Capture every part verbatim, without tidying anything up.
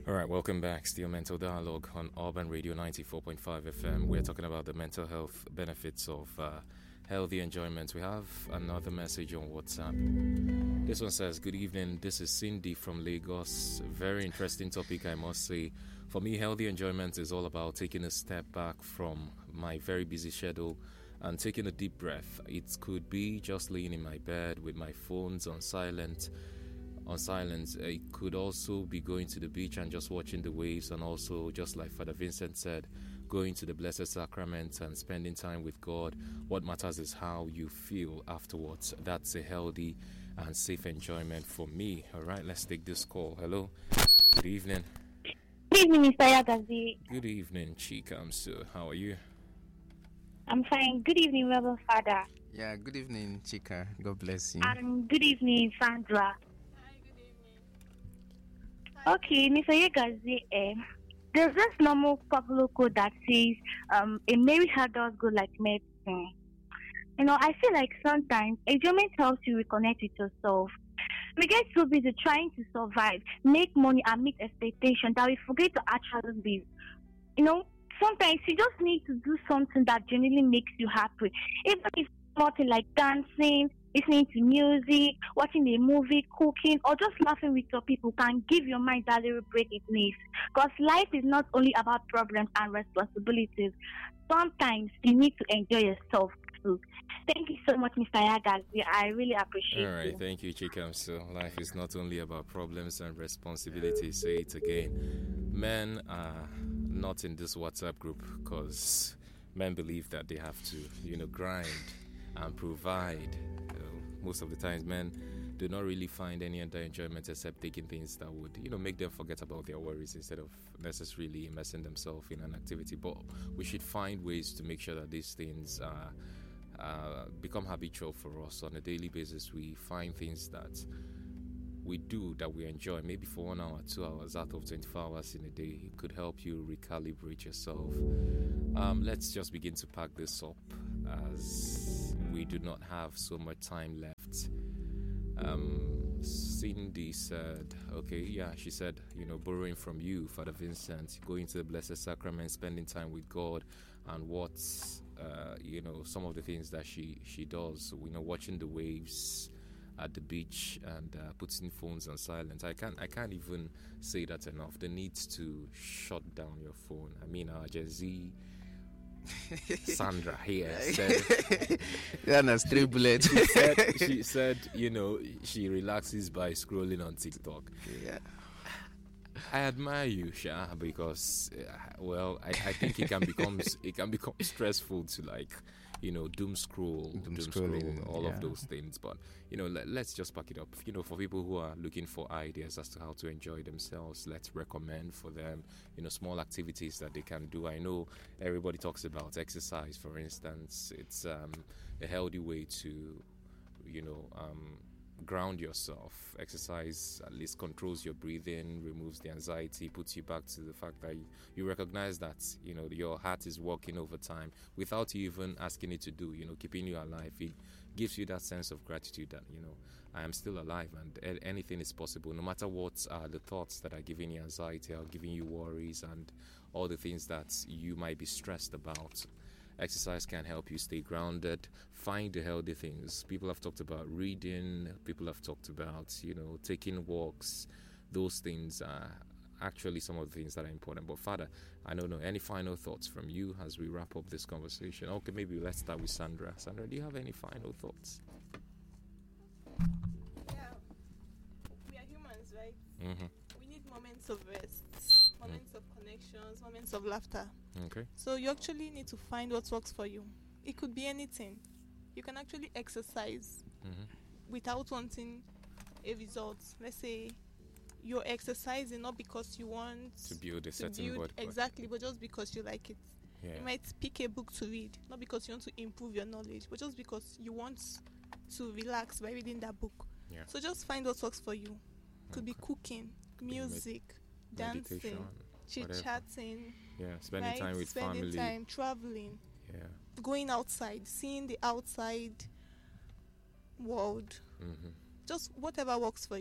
All right, welcome back. Still Mental Dialogue on Urban Radio ninety-four point five F M. We're talking about the mental health benefits of uh, healthy enjoyment. We have another message on WhatsApp. This one says, good evening. This is Cindy from Lagos. Very interesting topic, I must say. For me, healthy enjoyment is all about taking a step back from my very busy schedule and taking a deep breath. It could be just laying in my bed with my phones on silent. On silence. It could also be going to the beach and just watching the waves, and also, just like Father Vincent said, going to the Blessed Sacrament and spending time with God. What matters is how you feel afterwards. That's a healthy and safe enjoyment for me. All right, let's take this call. Hello. Good evening. Good evening, Mister Yagazi. Good evening, Chikamsu. How are you? I'm fine. Good evening, Reverend Father. Yeah, good evening, Chika. God bless you. And good evening, Sandra. Okay, Mister Yegazi, eh, there's this normal popular quote that says, um, a merry heart does good like medicine. You know, I feel like sometimes enjoyment helps you reconnect with yourself. We get so busy trying to survive, make money, and meet expectations that we forget to actually live. You know, sometimes you just need to do something that genuinely makes you happy. Even if nothing like dancing, listening to music, watching a movie, cooking, or just laughing with your people can give your mind that little break it needs. Because life is not only about problems and responsibilities. Sometimes you need to enjoy yourself too. Thank you so much, Mister Yagazi. I really appreciate it. All right, you. Thank you, Chikam. So life is not only about problems and responsibilities. Say it again. Men are not in this WhatsApp group because men believe that they have to, you know, grind and provide. Most of the times, men do not really find any other enjoyment except taking things that would, you know, make them forget about their worries instead of necessarily immersing themselves in an activity. But we should find ways to make sure that these things uh, uh, become habitual for us on a daily basis. We find things that we do that we enjoy, maybe for one hour, two hours out of twenty-four hours in a day. It could help you recalibrate yourself. Um, let's just begin to pack this up as we do not have so much time left. Um, Cindy said, okay, yeah, she said, you know, borrowing from you, Father Vincent, going to the Blessed Sacrament, spending time with God, and what's, uh, you know, some of the things that she, she does, you know, watching the waves at the beach and uh, putting phones on silent. I can't I can't even say that enough. The need to shut down your phone. I mean, our Gen Z Sandra here said, yeah, no, straight bullet. she, said, she said, you know, she relaxes by scrolling on TikTok. Yeah. I admire you, Sha, because uh, well, I, I think it can become it can become stressful to, like, you know, doom scroll, doom, doom scroll, all yeah. of those things. But you know, let, let's just pack it up. You know, for people who are looking for ideas as to how to enjoy themselves, let's recommend for them, you know, small activities that they can do. I know everybody talks about exercise, for instance. It's um, a healthy way to, you know, um, ground yourself. Exercise at least controls your breathing, removes the anxiety, puts you back to the fact that you, you recognize that, you know, your heart is working over time without you even asking it to do, you know, keeping you alive. It gives you that sense of gratitude that, you know, I am still alive and anything is possible, no matter what are the thoughts that are giving you anxiety or giving you worries and all the things that you might be stressed about. Exercise can help you stay grounded, find the healthy things. People have talked about reading, people have talked about, you know, taking walks. Those things are actually some of the things that are important. But Father, I don't know, any final thoughts from you as we wrap up this conversation? Okay, maybe let's start with Sandra. Sandra, do you have any final thoughts? Yeah, we are humans, right? Mm-hmm. We need moments of rest, moments mm. of connections, moments of laughter. Okay. So you actually need to find what works for you. It could be anything. You can actually exercise mm-hmm. without wanting a result. Let's say you're exercising not because you want to build a to certain build, body, exactly, but just because you like it. Yeah. You might pick a book to read, not because you want to improve your knowledge, but just because you want to relax by reading that book. Yeah. So just find what works for you. Could okay. be cooking, music, med- dancing, chit-chatting, yeah, spending right? time with spending family, time, traveling, yeah, going outside, seeing the outside world. Mm-hmm. Just whatever works for you.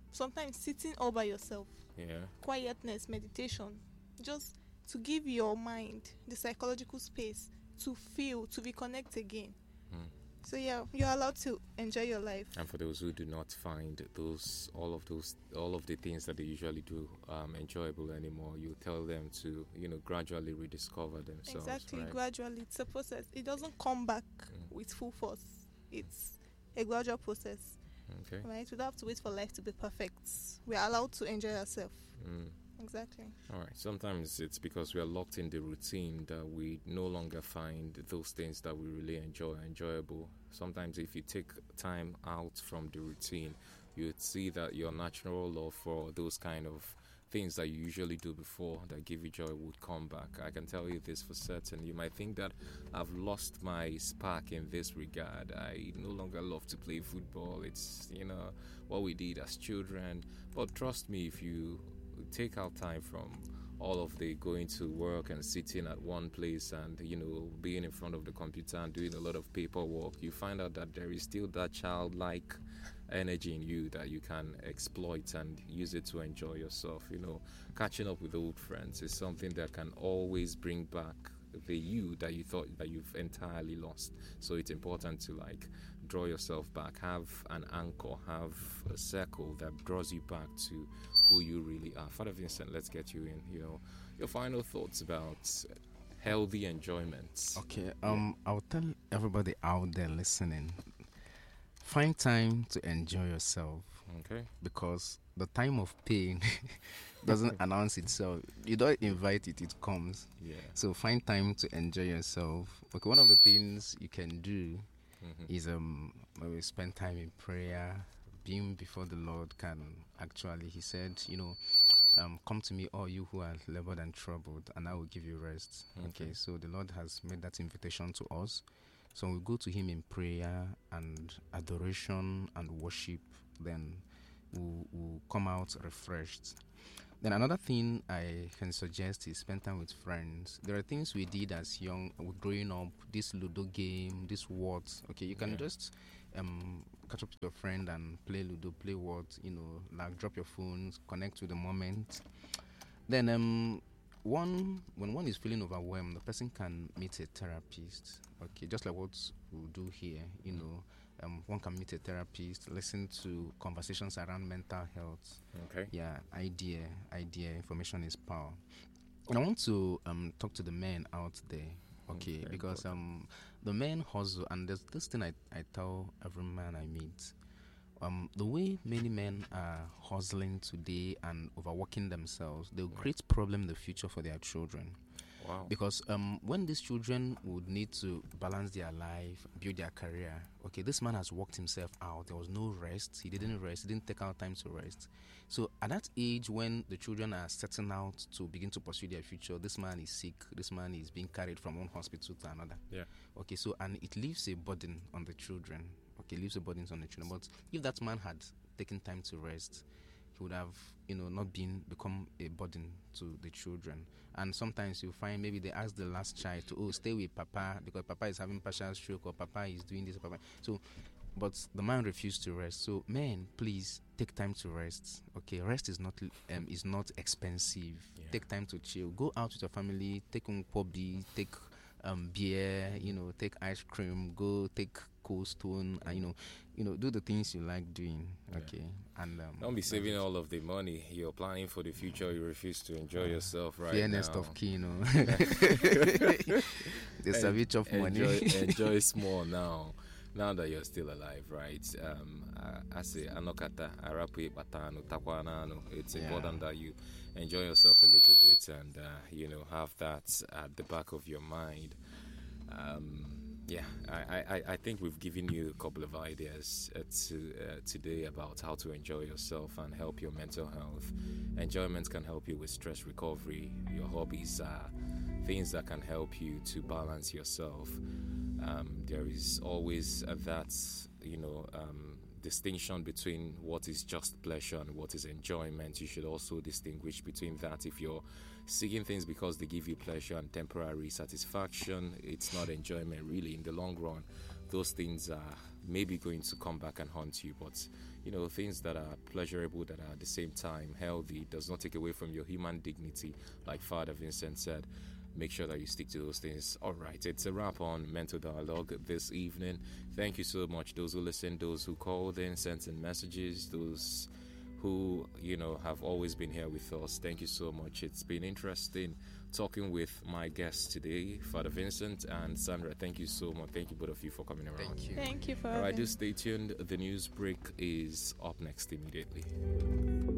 sometimes sitting all by yourself, Yeah. quietness, meditation, just to give your mind the psychological space to feel, to reconnect again. Mm. So yeah, you're allowed to enjoy your life. And for those who do not find those all of those all of the things that they usually do um, enjoyable anymore, you tell them to, you know, gradually rediscover themselves. Exactly, right? gradually. It's a process. It doesn't come back Mm. with full force. It's a gradual process, Okay. right? We don't have to wait for life to be perfect. We are allowed to enjoy ourselves. Mm. Exactly. All right. Sometimes it's because we are locked in the routine that we no longer find those things that we really enjoy enjoyable. Sometimes if you take time out from the routine, you would see that your natural love for those kind of things that you usually do before that give you joy would come back. I can tell you this for certain. You might think that I've lost my spark in this regard. I no longer love to play football. It's, you know, what we did as children. But trust me, if you take out time from all of the going to work and sitting at one place and, you know, being in front of the computer and doing a lot of paperwork, you find out that there is still that childlike energy in you that you can exploit and use it to enjoy yourself. You know, catching up with old friends is something that can always bring back the you that you thought that you've entirely lost. So it's important to, like, draw yourself back, have an anchor, have a circle that draws you back to who you really are. Father Vincent, let's get you in. You know, your final thoughts about healthy enjoyments. Okay, um, I'll tell everybody out there listening, find time to enjoy yourself. Okay. Because the time of pain doesn't announce itself. You don't invite it, it comes. Yeah. So find time to enjoy yourself. Okay, one of the things you can do Mm-hmm. is um maybe spend time in prayer. Being before the Lord can actually, he said, you know, um, come to me, all you who are labored and troubled, and I will give you rest. Okay. Okay. So the Lord has made that invitation to us. So we go to him in prayer and adoration and worship, then we'll, we'll come out refreshed. Then another thing I can suggest is spend time with friends. There are things we did as young, growing up, this Ludo game, this words. Okay, you can Yeah. just um, catch up with your friend and play Ludo, play words, you know, like drop your phones, connect with the moment. Then um, one when one is feeling overwhelmed, the person can meet a therapist. Okay, just like what we'll do here, you know. Um, one can meet a therapist, listen to conversations around mental health. Okay. Yeah, idea, idea, information is power. And I want to um talk to the men out there, okay, Very because important. um the men hustle, and there's this thing I, I tell every man I meet. Um, the way many men are hustling today and overworking themselves, they'll Yeah. create problem in the future for their children. Wow. Because um, when these children would need to balance their life, build their career, okay, this man has worked himself out. There was no rest. He didn't rest. He didn't take out time to rest. So at that age, when the children are setting out to begin to pursue their future, this man is sick. This man is being carried from one hospital to another. Yeah. Okay, so and it leaves a burden on the children. Okay, leaves a burden on the children. But if that man had taken time to rest, he would have, you know, not been become a burden to the children. And sometimes you find maybe they ask the last child to, oh, stay with Papa because Papa is having partial stroke or Papa is doing this or Papa. So, but the man refused to rest. So, men, please take time to rest. Okay, rest is not um is not expensive. Yeah. Take time to chill. Go out with your family. Take un pobi. Take um beer. You know, take ice cream. Go take Cold Stone. And you know, you know, do the things you like doing. Yeah. Okay, and um, Don't be that's saving it. all of the money. You're planning for the future. You refuse to enjoy yourself right Fairness now. of Kino. The savage of money. Enjoy, enjoy small now. Now that you're still alive, right? Um, I, I say, anokata, arapu batano, takwanano. It's Yeah. important that you enjoy yourself a little bit and, uh, you know, have that at the back of your mind. Um, yeah, I, I, I think we've given you a couple of ideas uh, to, uh, today about how to enjoy yourself and help your mental health. Enjoyment can help you with stress recovery. Your hobbies are things that can help you to balance yourself. Um, there is always uh, that, you know, um, distinction between what is just pleasure and what is enjoyment. You should also distinguish between that. If you're seeking things because they give you pleasure and temporary satisfaction, it's not enjoyment really in the long run. those things are maybe going to come back and haunt you. But, you know, things that are pleasurable, that are at the same time healthy, does not take away from your human dignity, like Father Vincent said. Make sure that you stick to those things. All right, it's a wrap on Mental Dialogue this evening. Thank you so much, those who listened, those who called in, sent in messages, those who, you know, have always been here with us. Thank you so much. It's been interesting talking with my guests today, Father Vincent and Sandra. Thank you so much. Thank you, both of you, for coming around. Thank you. Thank you for All having right, me. do stay tuned. The news break is up next immediately.